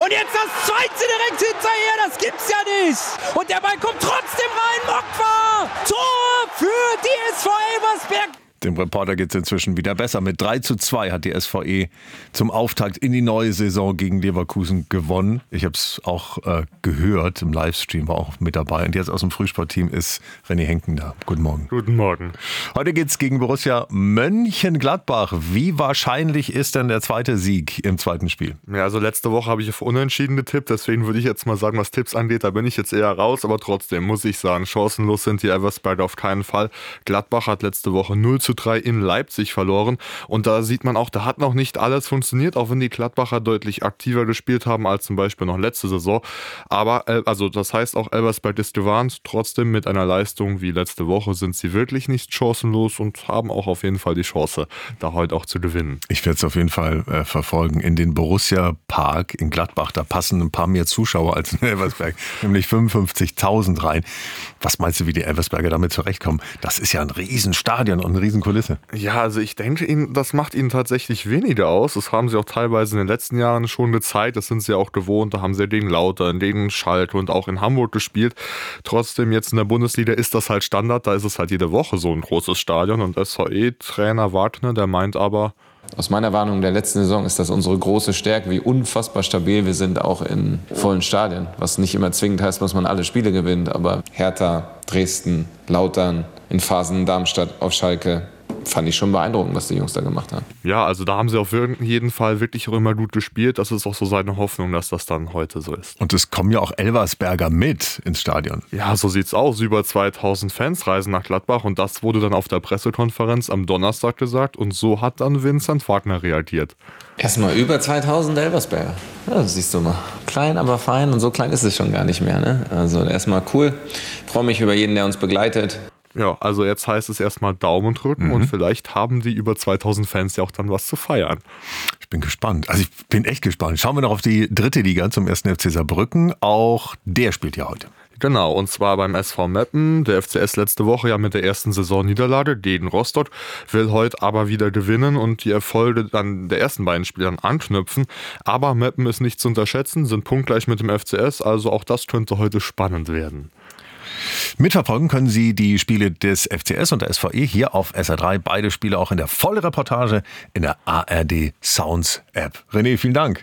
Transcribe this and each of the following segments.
Und jetzt das zweite direkt hinterher, das gibt's ja nicht. Und der Ball kommt trotzdem rein, Mokwa. Tor für die SV Elversberg. Dem Reporter geht es inzwischen wieder besser. Mit 3:2 hat die SVE zum Auftakt in die neue Saison gegen Leverkusen gewonnen. Ich habe es auch gehört, im Livestream war auch mit dabei. Und jetzt aus dem Frühsportteam ist René Henken da. Guten Morgen. Guten Morgen. Heute geht es gegen Borussia Mönchengladbach. Wie wahrscheinlich ist denn der zweite Sieg im zweiten Spiel? Ja, also letzte Woche habe ich auf Unentschieden getippt. Deswegen würde ich jetzt mal sagen, was Tipps angeht, da bin ich jetzt eher raus. Aber trotzdem muss ich sagen, chancenlos sind die Elversberger auf keinen Fall. Gladbach hat letzte Woche 0:3 in Leipzig verloren und da sieht man auch, da hat noch nicht alles funktioniert, auch wenn die Gladbacher deutlich aktiver gespielt haben als zum Beispiel noch letzte Saison. Aber also das heißt auch, Elversberg ist gewarnt. Trotzdem mit einer Leistung wie letzte Woche sind sie wirklich nicht chancenlos und haben auch auf jeden Fall die Chance, da heute auch zu gewinnen. Ich werde es auf jeden Fall verfolgen. In den Borussia Park in Gladbach, da passen ein paar mehr Zuschauer als in Elversberg, nämlich 55.000 rein. Was meinst du, wie die Elversberger damit zurechtkommen? Das ist ja ein Riesenstadion und eine Riesenkulisse. Ja, also ich denke, das macht ihnen tatsächlich weniger aus. Das haben sie auch teilweise in den letzten Jahren schon gezeigt. Das sind sie auch gewohnt. Da haben sie gegen Lautern, gegen Schalke und auch in Hamburg gespielt. Trotzdem jetzt in der Bundesliga ist das halt Standard. Da ist es halt jede Woche so ein großes Stadion. Und SVE-Trainer Wagner, der meint aber... Aus meiner Warnung der letzten Saison ist das unsere große Stärke, wie unfassbar stabil wir sind, auch in vollen Stadien. Was nicht immer zwingend heißt, dass man alle Spiele gewinnt. Aber Hertha, Dresden, Lautern, in Phasen Darmstadt, auf Schalke... fand ich schon beeindruckend, was die Jungs da gemacht haben. Ja, also da haben sie auf jeden Fall wirklich auch immer gut gespielt. Das ist auch so seine Hoffnung, dass das dann heute so ist. Und es kommen ja auch Elversberger mit ins Stadion. Ja, so sieht's aus. Über 2000 Fans reisen nach Gladbach und das wurde dann auf der Pressekonferenz am Donnerstag gesagt und so hat dann Vincent Wagner reagiert. Erstmal über 2000 Elversberger. Ja, das siehst du mal. Klein, aber fein und so klein ist es schon gar nicht mehr. Ne? Also erstmal cool. Freue mich über jeden, der uns begleitet. Ja, also jetzt heißt es erstmal Daumen drücken und vielleicht haben die über 2000 Fans ja auch dann was zu feiern. Ich bin gespannt. Also ich bin echt gespannt. Schauen wir noch auf die dritte Liga zum 1. FC Saarbrücken. Auch der spielt ja heute. Genau, und zwar beim SV Meppen. Der FCS letzte Woche ja mit der ersten Saisonniederlage gegen Rostock, will heute aber wieder gewinnen und die Erfolge dann der ersten beiden Spielern anknüpfen. Aber Meppen ist nicht zu unterschätzen, sind punktgleich mit dem FCS, also auch das könnte heute spannend werden. Mitverfolgen können Sie die Spiele des FCS und der SVE hier auf SR3. Beide Spiele auch in der Vollreportage in der ARD Sounds App. René, vielen Dank.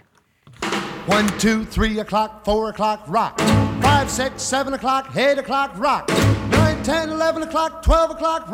1, 2, 3 o'clock, 4 o'clock, rock. 5, 6, 7 o'clock, 8 o'clock, rock. 9, 10, 11 o'clock, 12 o'clock, rock.